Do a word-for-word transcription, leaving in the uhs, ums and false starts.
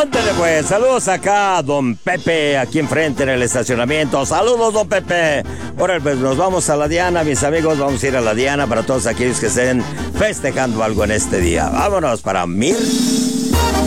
Ándale pues, saludos acá, don Pepe, aquí enfrente en el estacionamiento. Saludos, don Pepe. Ahora pues nos vamos a la Diana, mis amigos, vamos a ir a la Diana para todos aquellos que estén festejando algo en este día. Vámonos para Mir.